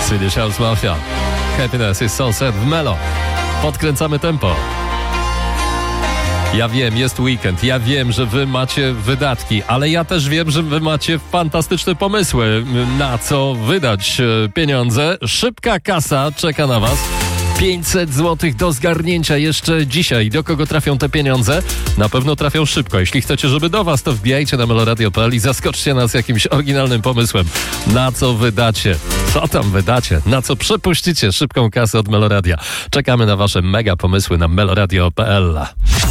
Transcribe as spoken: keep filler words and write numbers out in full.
Swedish House Mafia. Happiness is so sad w Melo. Podkręcamy tempo. Ja wiem, jest weekend, ja wiem, że wy macie wydatki, ale ja też wiem, że wy macie fantastyczne pomysły, na co wydać pieniądze. Szybka kasa czeka na was. pięćset złotych do zgarnięcia jeszcze dzisiaj. Do kogo trafią te pieniądze? Na pewno trafią szybko. Jeśli chcecie, żeby do was, to wbijajcie na meloradio kropka p l i zaskoczcie nas jakimś oryginalnym pomysłem. Na co wydacie? Co tam wydacie? Na co przepuścicie szybką kasę od Meloradia? Czekamy na wasze mega pomysły na meloradio kropka p l.